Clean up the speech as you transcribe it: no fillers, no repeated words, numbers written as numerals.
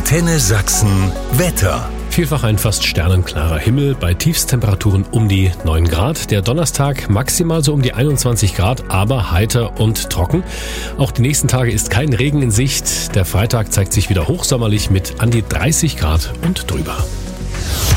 Antenne Sachsen Wetter. Vielfach ein fast sternenklarer Himmel bei Tiefstemperaturen um die 9 Grad. Der Donnerstag maximal so um die 21 Grad, aber heiter und trocken. Auch die nächsten Tage ist kein Regen in Sicht. Der Freitag zeigt sich wieder hochsommerlich mit an die 30 Grad und drüber.